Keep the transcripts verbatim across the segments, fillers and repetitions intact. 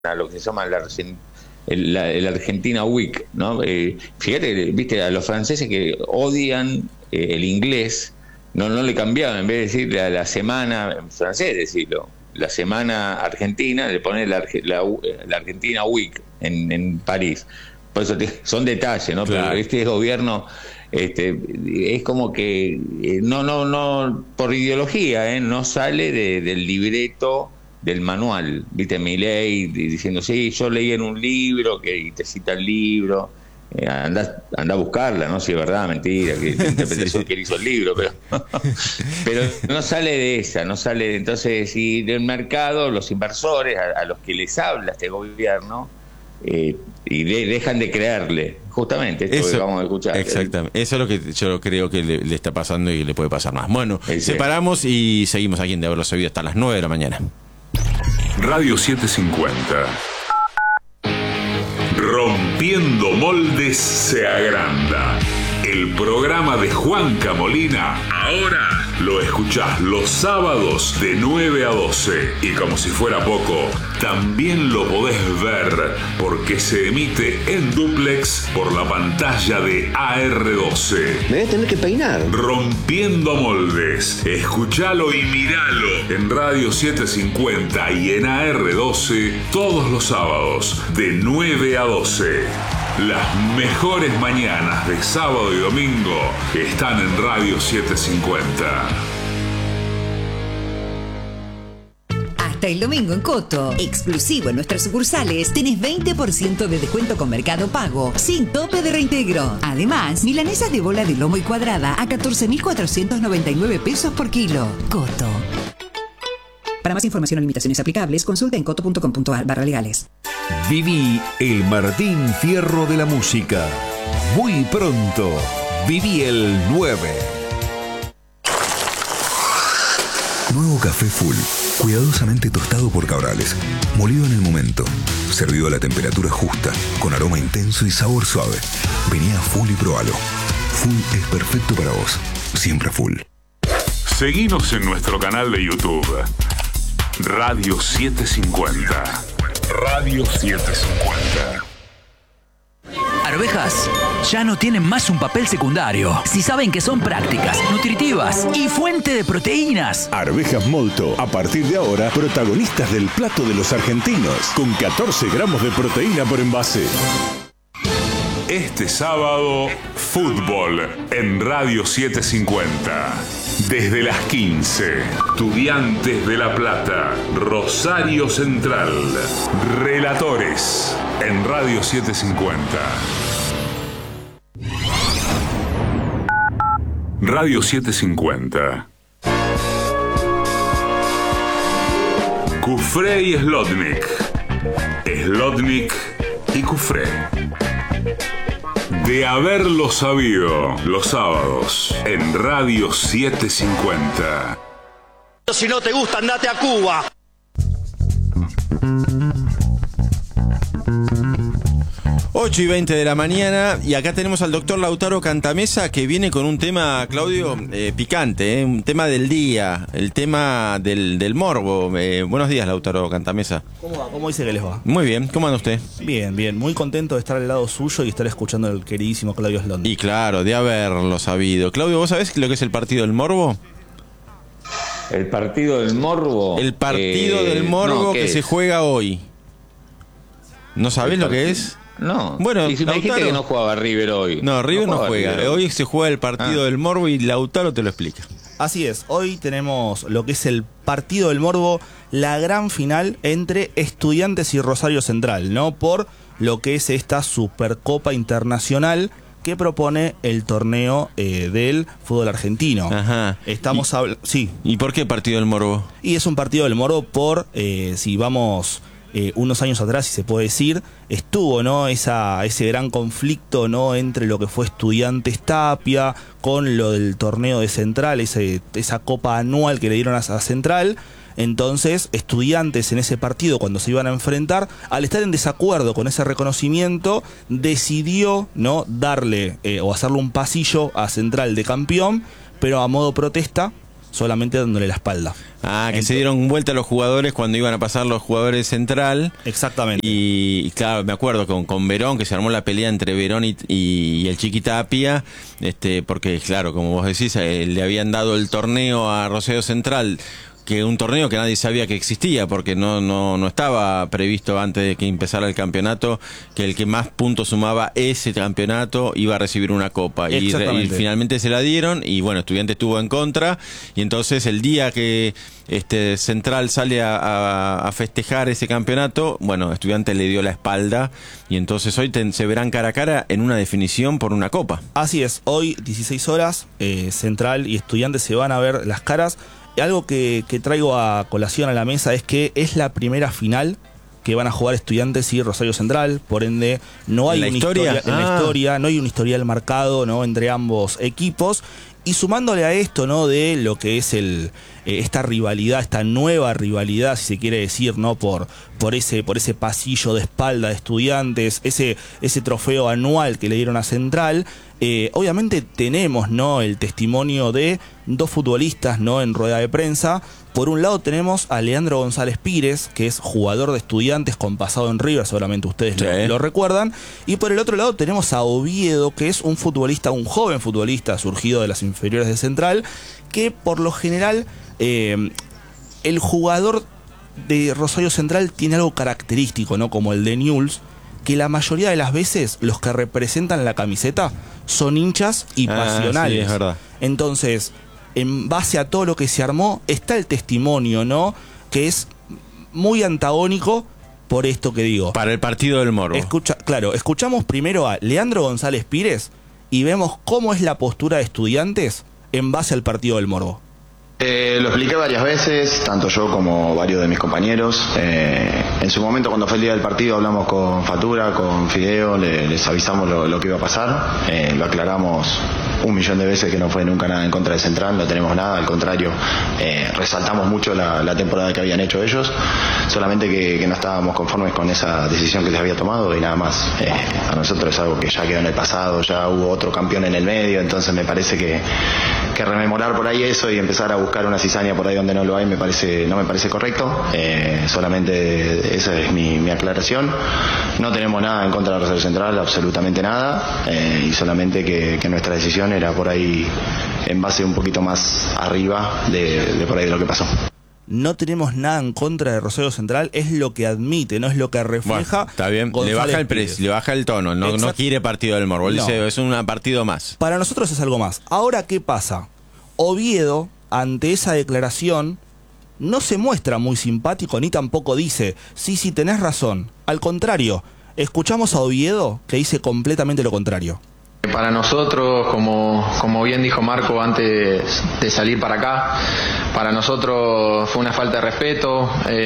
lo que se llama la, el, la, el Argentina Week, ¿no? Eh, fíjate, viste, a los franceses que odian eh, el inglés, no, no le cambiaban, en vez de decir la, la semana, en francés decirlo, la semana argentina, le ponen la, la, la Argentina Week en, en París. Por eso te, son detalles, ¿no? Claro. Pero este gobierno este, es como que no, no, no, por ideología, ¿eh? No sale de, del libreto del manual, viste, Milei diciendo, sí, yo leí en un libro, que y te cita el libro, eh, anda, anda a buscarla, no si es verdad, mentira, que interpretación sí. que él hizo el libro, pero pero no sale de esa, no sale de, entonces, y del mercado, los inversores, a, a los que les habla este gobierno, eh, y de, dejan de creerle, justamente esto eso, que vamos a escuchar. Exactamente, eso es lo que yo creo que le, le está pasando y le puede pasar más. Bueno, sí, separamos y seguimos aquí en De Haberlo Sabido hasta las nueve de la mañana. Radio setecientos cincuenta. Rompiendo moldes se agranda. El programa de Juanca Molina, ahora lo escuchás los sábados de nueve a doce. Y como si fuera poco, también lo podés ver porque se emite en dúplex por la pantalla de A R doce. Me voy a tener que peinar. Rompiendo moldes. Escuchalo y miralo en Radio setecientos cincuenta y en A R doce todos los sábados de nueve a doce. Las mejores mañanas de sábado y domingo están en Radio setecientos cincuenta. Hasta el domingo en Coto, exclusivo en nuestras sucursales, tenés veinte por ciento de descuento con Mercado Pago, sin tope de reintegro. Además, milanesas de bola de lomo y cuadrada a catorce mil cuatrocientos noventa y nueve pesos por kilo. Coto. Para más información o limitaciones aplicables, consulta en coto punto com punto a r barra legales. Viví el Martín Fierro de la música. Muy pronto, viví el nueve. Nuevo café Full, cuidadosamente tostado por Cabrales, molido en el momento, servido a la temperatura justa, con aroma intenso y sabor suave. Vení a Full y probalo. Full es perfecto para vos, siempre Full. Seguinos en nuestro canal de YouTube. Radio setecientos cincuenta. Radio setecientos cincuenta. Arvejas ya no tienen más un papel secundario. Si saben que son prácticas, nutritivas y fuente de proteínas. Arvejas Molto, a partir de ahora, protagonistas del plato de los argentinos, con catorce gramos de proteína por envase. Este sábado, fútbol en Radio setecientos cincuenta. Desde las quince, Estudiantes de La Plata, Rosario Central. Relatores en Radio setecientos cincuenta. Radio setecientos cincuenta. Cufré y Slotnik. Slotnik y Cufré. De Haberlo Sabido, los sábados en Radio setecientos cincuenta. Si no te gusta, andate a Cuba. ocho y veinte de la mañana y acá tenemos al doctor Lautaro Cantamesa que viene con un tema, Claudio, eh, picante, eh, un tema del día, el tema del, del morbo. Eh, buenos días, Lautaro Cantamesa. ¿Cómo va? ¿Cómo dice que les va? Muy bien, ¿cómo anda usted? Bien, bien, muy contento de estar al lado suyo y estar escuchando al queridísimo Claudio Slotnik. Y claro, de haberlo sabido. Claudio, ¿vos sabés lo que es el partido del morbo? ¿El partido del morbo? El partido eh, del morbo no, que es? se juega hoy. ¿No sabés lo que es? No, bueno, y si me dijiste que no jugaba River hoy. No, River no, no juega. River. Hoy se juega el partido ah. del morbo y Lautaro te lo explica. Así es, hoy tenemos lo que es el partido del morbo, la gran final entre Estudiantes y Rosario Central, ¿no? Por lo que es esta Supercopa Internacional que propone el torneo eh, del fútbol argentino. Ajá. Estamos hablando. Sí. ¿Y por qué partido del morbo? Y es un partido del morbo por, eh, si vamos. Eh, unos años atrás, si se puede decir, estuvo, ¿no? Esa, ese gran conflicto, ¿no? Entre lo que fue Estudiantes Tapia con lo del torneo de Central, ese, esa copa anual que le dieron a, a Central. Entonces, Estudiantes en ese partido, cuando se iban a enfrentar, al estar en desacuerdo con ese reconocimiento, decidió, ¿no? darle eh, o hacerle un pasillo a Central de campeón, pero a modo protesta solamente dándole la espalda. Ah, que Entonces, se dieron vuelta los jugadores cuando iban a pasar los jugadores central. Exactamente. Y, y claro, me acuerdo con, con Verón, que se armó la pelea entre Verón y, y, y el Chiqui Tapia, este, porque claro, como vos decís, eh, le habían dado el torneo a Rosario Central, que un torneo que nadie sabía que existía, porque no, no, no estaba previsto antes de que empezara el campeonato, que el que más puntos sumaba ese campeonato iba a recibir una copa. Y, y finalmente se la dieron, y bueno, Estudiantes estuvo en contra, y entonces el día que este Central sale a, a, a festejar ese campeonato, bueno, Estudiantes le dio la espalda, y entonces hoy te, se verán cara a cara en una definición por una copa. Así es, hoy dieciséis horas, eh, Central y Estudiantes se van a ver las caras. Algo que, que traigo a colación a la mesa es que es la primera final que van a jugar Estudiantes y Rosario Central, por ende no hay ¿En la una historia? historia, en la Ah. historia, no hay un historial marcado, ¿no?, entre ambos equipos. Y sumándole a esto, ¿no?, de lo que es el eh, esta rivalidad, esta nueva rivalidad, si se quiere decir, ¿no?, por por ese por ese pasillo de espalda de Estudiantes, ese ese trofeo anual que le dieron a Central, eh, obviamente tenemos, ¿no?, el testimonio de dos futbolistas, ¿no?, en rueda de prensa. Por un lado tenemos a Leandro González Pires, que es jugador de Estudiantes con pasado en River, seguramente ustedes Sí. lo, lo recuerdan. Y por el otro lado tenemos a Oviedo, que es un futbolista, un joven futbolista surgido de las inferiores de Central, que por lo general eh, el jugador de Rosario Central tiene algo característico, ¿no?, como el de Newell's, que la mayoría de las veces los que representan la camiseta son hinchas y Ah, pasionales. sí, es verdad. Entonces, en base a todo lo que se armó, está el testimonio, ¿no?, que es muy antagónico por esto que digo. Para el partido del Morbo. Escucha, claro, escuchamos primero a Leandro González Pires y vemos cómo es la postura de Estudiantes en base al partido del Morbo. Eh, lo expliqué varias veces, tanto yo como varios de mis compañeros. Eh, en su momento, cuando fue el día del partido, hablamos con Fatura, con Fideo, le, les avisamos lo, lo que iba a pasar. Eh, lo aclaramos un millón de veces que no fue nunca nada en contra de Central, no tenemos nada, al contrario, eh, resaltamos mucho la, la temporada que habían hecho ellos, solamente que, que no estábamos conformes con esa decisión que se había tomado y nada más. Eh, a nosotros es algo que ya quedó en el pasado, ya hubo otro campeón en el medio, entonces me parece que, que rememorar por ahí eso y empezar a buscar una cizaña por ahí donde no lo hay me parece no me parece correcto. Eh, solamente esa es mi, mi aclaración. No tenemos nada en contra de Rosario Central, absolutamente nada, eh, y solamente que, que nuestra decisión era por ahí en base un poquito más arriba de, de por ahí de lo que pasó. No tenemos nada en contra de Rosario Central, es lo que admite, no es lo que refleja. Bueno, está bien, González le baja el Pires. precio, le baja el tono, no, no quiere partido del Morbo, No. dice, es un partido más. Para nosotros es algo más. Ahora, ¿qué pasa? Oviedo, ante esa declaración, no se muestra muy simpático ni tampoco dice, sí, sí, tenés razón. Al contrario, escuchamos a Oviedo que dice completamente lo contrario. Para nosotros, como, como bien dijo Marco antes de salir para acá, para nosotros fue una falta de respeto,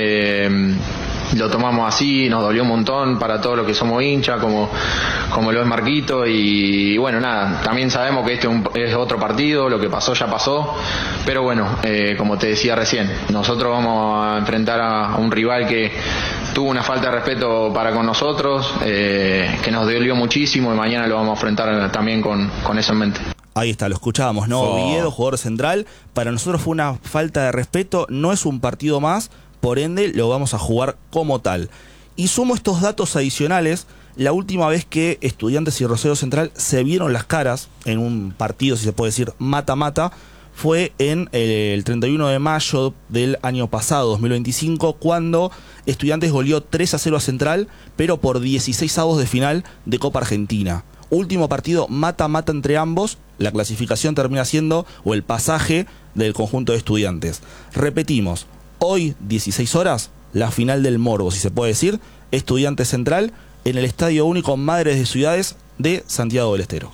eh, lo tomamos así, nos dolió un montón para todo lo que somos hinchas, como, como lo es Marquito, y bueno, nada, también sabemos que este es, un, es otro partido, lo que pasó ya pasó, pero bueno, eh, como te decía recién, nosotros vamos a enfrentar a, a un rival que tuvo una falta de respeto para con nosotros, eh, que nos dolió muchísimo y mañana lo vamos a enfrentar también con, con eso en mente. Ahí está, lo escuchábamos, ¿no? Oh. Oviedo, jugador central, para nosotros fue una falta de respeto, no es un partido más, por ende lo vamos a jugar como tal. Y sumo estos datos adicionales, la última vez que Estudiantes y Rosario Central se vieron las caras en un partido, si se puede decir, mata-mata, fue en el treinta y uno de mayo del año pasado, dos mil veinticinco, cuando Estudiantes goleó tres a cero a Central, pero por dieciséis avos de final de Copa Argentina. Último partido mata-mata entre ambos, la clasificación termina siendo, o el pasaje del conjunto de Estudiantes. Repetimos, hoy, dieciséis horas, la final del Morbo, si se puede decir, Estudiantes Central, en el Estadio Único Madres de Ciudades de Santiago del Estero.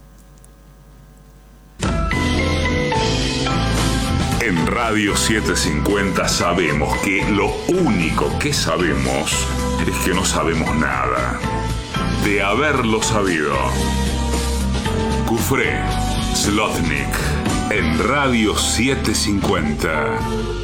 En Radio setecientos cincuenta sabemos que lo único que sabemos es que no sabemos nada. De haberlo sabido. Cufré, Slotnick, en Radio setecientos cincuenta.